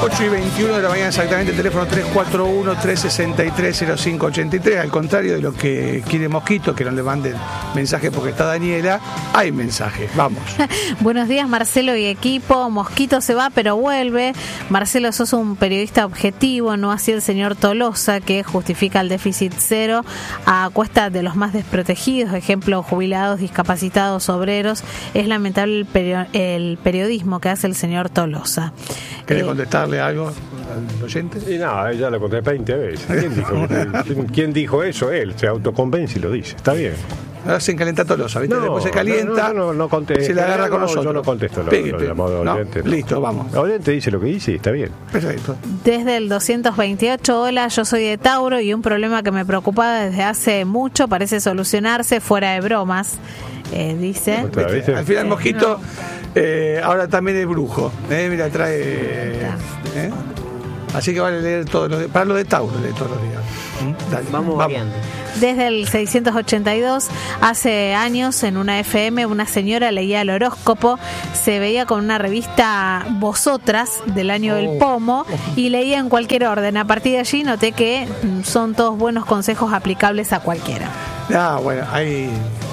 8:21 de la mañana exactamente, teléfono 341-363-0583. Al contrario de lo que quiere Mosquito, que no le manden mensaje porque está Daniela, hay mensajes, vamos. Buenos días, Marcelo y equipo. Mosquito se va pero vuelve. Marcelo, sos un periodista objetivo, no así el señor Tolosa, que justifica el déficit cero a cuesta de los más desprotegidos, ejemplo, jubilados, discapacitados, obreros. Es lamentable el periodismo que hace el señor Tolosa. ¿Querés contestarle algo al oyente? Y no, ya lo conté 20 veces. ¿Quién dijo eso? Él se autoconvence y lo dice. Está bien. Ahora se encalenta Tolosa, ¿viste? Después se calienta, no contesto, se le agarra con nosotros. Yo no contesto lo llamado oyente. Listo, vamos. El oyente dice lo que dice y está bien. Perfecto. Desde el 228, hola, yo soy de Tauro y un problema que me preocupaba desde hace mucho parece solucionarse fuera de bromas, dice. Al final Mosquito ahora también es brujo. Mira, trae... Así que vale leer todos los días. Para lo de Tauro, leer todos los días. Dale, vamos variando. Desde el 682, hace años en una FM una señora leía el horóscopo, se veía con una revista Vosotras del año del pomo y leía en cualquier orden. A partir de allí noté que son todos buenos consejos aplicables a cualquiera. Bueno, hay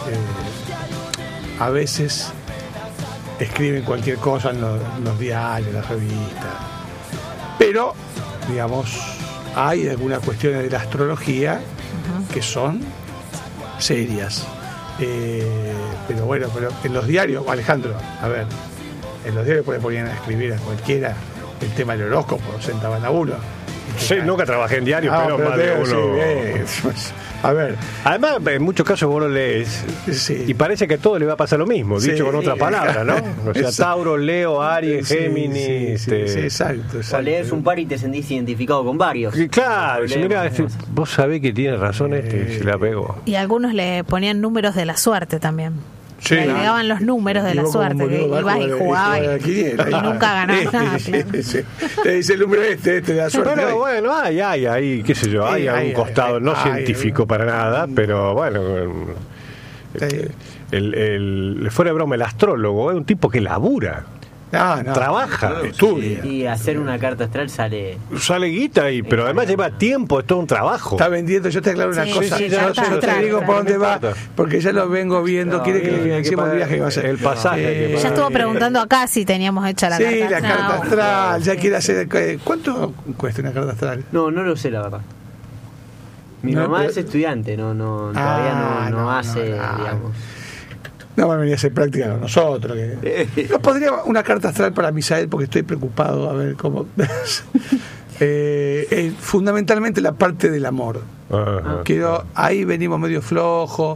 a veces escriben cualquier cosa en los diarios, en las revistas, pero digamos hay algunas cuestiones de la astrología que son serias, pero bueno, en los diarios, Alejandro, a ver, en los diarios ponían a escribir a cualquiera el tema del horóscopo, sentaban a uno. Sí, nunca trabajé en diarios, pero más de uno. A ver. Además, en muchos casos vos lo lees y parece que a todo le va a pasar lo mismo, dicho con otras palabras, ¿no? O sea, Tauro, Leo, Aries, Géminis. Exacto. O lees un par y te sentís identificado con varios. Claro, mira, vos sabés que tiene razón se la pegó. Y algunos le ponían números de la suerte también. Sí, le agregaban los números de la suerte, que ibas y jugabas y nunca ganabas nada. Te dice el número este de la suerte. Pero bueno, hay, qué sé yo, hay algún costado no científico para nada, pero bueno, fuera de broma, el astrólogo es un tipo que labura. Trabaja, estudia. Y hacer una carta astral sale guita, pero además lleva tiempo, es todo un trabajo. Está vendiendo, yo te aclaro una cosa. Yo te digo por dónde va, porque ya lo vengo viendo. Quiere que le financiemos el viaje que va a hacer. El pasaje. Ya estuvo preguntando acá si teníamos hecha la carta astral. Sí, la carta astral. Ya quiere hacer. ¿Cuánto cuesta una carta astral? No lo sé, la verdad. Mi mamá es estudiante, todavía no hace, digamos. No va a venir a hacer práctica con nosotros. No podría una carta astral para Misael porque estoy preocupado a ver cómo. Fundamentalmente la parte del amor. Ahí venimos medio flojo.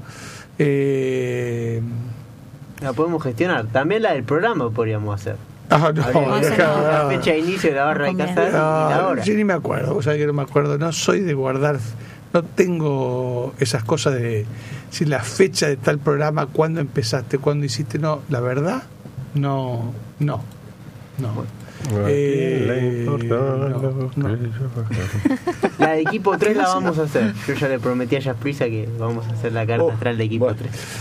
La podemos gestionar. También la del programa podríamos hacer. La fecha de inicio de la barra de casar y la hora. Yo ni me acuerdo, vos sabés que no me acuerdo. No soy de guardar. No tengo esas cosas de si la fecha de tal programa, cuándo empezaste, cuándo hiciste. No, la verdad, no. La de equipo 3 la vamos a hacer. Yo ya le prometí a Jasprisa que vamos a hacer la carta astral de equipo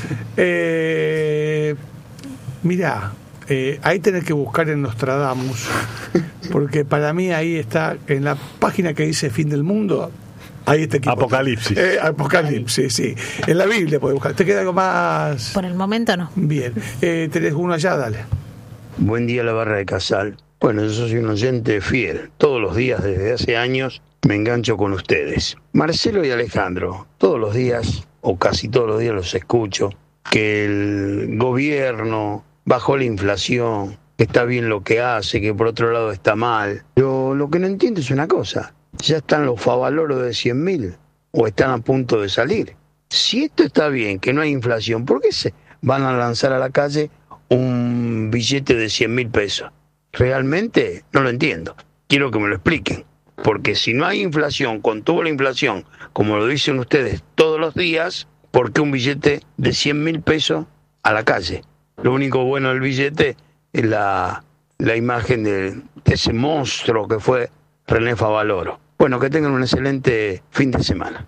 3. Mirá, ahí tenés que buscar en Nostradamus, porque para mí ahí está, en la página que dice Fin del Mundo, ahí está equipo. Apocalipsis. Apocalipsis, sí. En la Biblia podés buscar. ¿Te queda algo más? Por el momento no. Bien. Tenés uno allá, dale. Buen día, la barra de Casal. Bueno, yo soy un oyente fiel. Todos los días, desde hace años, me engancho con ustedes. Marcelo y Alejandro, todos los días, o casi todos los días los escucho, que el gobierno bajó la inflación, que está bien lo que hace, que por otro lado está mal. Pero lo que no entiendo es una cosa. Ya están los favaloros de 100.000 o están a punto de salir. Si esto está bien, que no hay inflación, ¿por qué se van a lanzar a la calle un billete de 100.000 pesos? Realmente no lo entiendo. Quiero que me lo expliquen. Porque si no hay inflación, con toda la inflación, como lo dicen ustedes todos los días, ¿por qué un billete de 100.000 pesos a la calle? Lo único bueno del billete es la imagen de ese monstruo que fue René Favaloro. Bueno, que tengan un excelente fin de semana.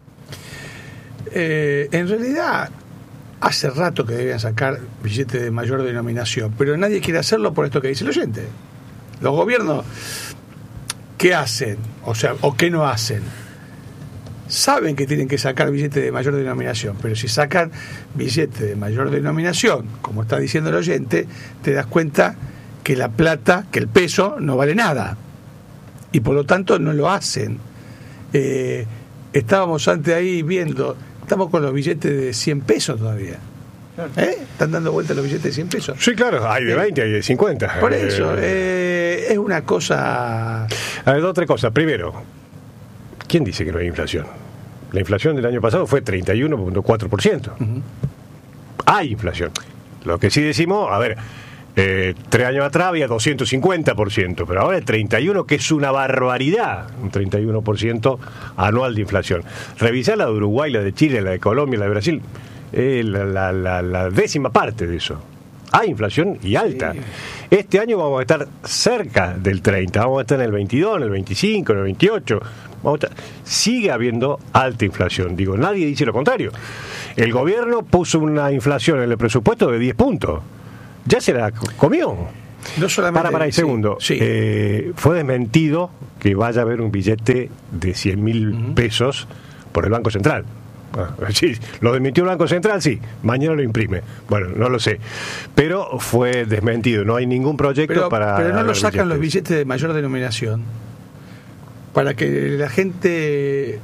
En realidad, hace rato que debían sacar billetes de mayor denominación, pero nadie quiere hacerlo por esto que dice el oyente. Los gobiernos ¿qué hacen? O qué no hacen. Saben que tienen que sacar billetes de mayor denominación, pero si sacan billetes de mayor denominación, como está diciendo el oyente, te das cuenta que la plata, que el peso no vale nada, y por lo tanto no lo hacen. Estábamos antes ahí viendo, estamos con los billetes de 100 pesos todavía. Están dando vuelta los billetes de 100 pesos. Sí, claro, hay de 20, hay de 50. Por eso, es una cosa... A ver, otra cosa. Primero, ¿quién dice que no hay inflación? La inflación del año pasado fue 31.4%. Hay inflación. Lo que sí decimos, a ver, 3 años atrás había 250%, pero ahora el 31%, que es una barbaridad, un 31% anual de inflación. Revisar la de Uruguay, la de Chile, la de Colombia, la de Brasil, la décima parte de eso. Hay inflación y alta. Sí. Este año vamos a estar cerca del 30, vamos a estar en el 22, en el 25, en el 28. Sigue habiendo alta inflación. Digo, nadie dice lo contrario. El gobierno puso una inflación en el presupuesto de 10 puntos. Ya se la comió. No solamente, para el segundo. Sí. Fue desmentido que vaya a haber un billete de 100.000 pesos por el Banco Central. Sí, lo desmintió el Banco Central, sí. Mañana lo imprime. Bueno, no lo sé. Pero fue desmentido. No hay ningún proyecto para... Pero no lo sacan los billetes de mayor denominación para que la gente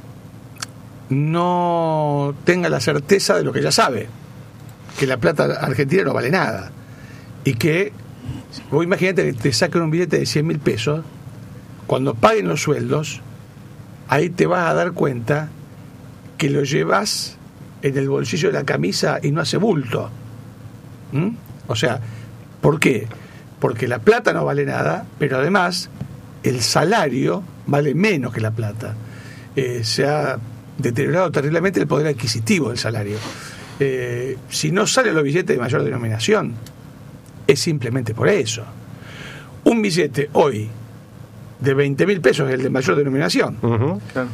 no tenga la certeza de lo que ya sabe, que la plata argentina no vale nada. Y que, vos imagínate que te saquen un billete de 100.000 pesos, cuando paguen los sueldos, ahí te vas a dar cuenta que lo llevas en el bolsillo de la camisa y no hace bulto. O sea, ¿por qué? Porque la plata no vale nada, pero además el salario vale menos que la plata. Se ha deteriorado terriblemente el poder adquisitivo del salario. Si no salen los billetes de mayor denominación, es simplemente por eso. Un billete hoy de 20.000 pesos es el de mayor denominación. Claro.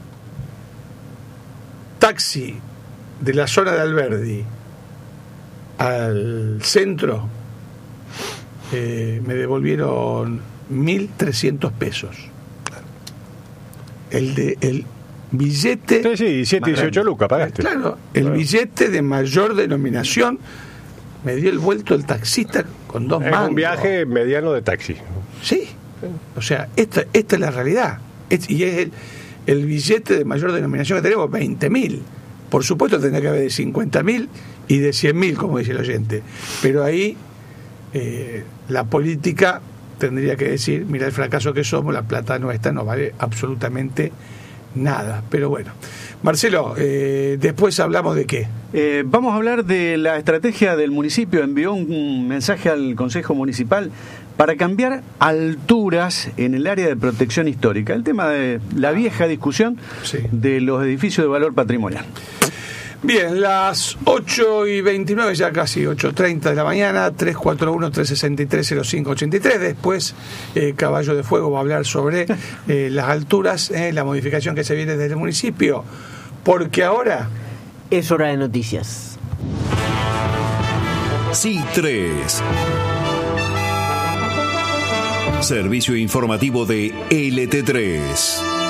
Taxi de la zona de Alberdi al centro, me devolvieron 1.300 pesos. El billete... Sí, 7, 18 lucas pagaste. Claro, el billete de mayor denominación me dio el vuelto el taxista con 2 mangos. Un viaje mediano de taxi. Sí, o sea, esta es la realidad. Y es el billete de mayor denominación que tenemos, 20.000. Por supuesto tendría que haber de 50.000 y de 100.000, como dice el oyente. Pero ahí la política tendría que decir, mira el fracaso que somos, la plata nuestra no vale absolutamente nada. Pero bueno, Marcelo, después hablamos de qué. Vamos a hablar de la estrategia del municipio. Envió un mensaje al Consejo Municipal para cambiar alturas en el área de protección histórica. El tema de la vieja discusión de los edificios de valor patrimonial. Bien, las 8:29, ya casi 8:30 de la mañana, 341-363-0583. Después, Caballo de Fuego va a hablar sobre las alturas, la modificación que se viene desde el municipio. Porque ahora... es hora de noticias. C3. Servicio informativo de LT3.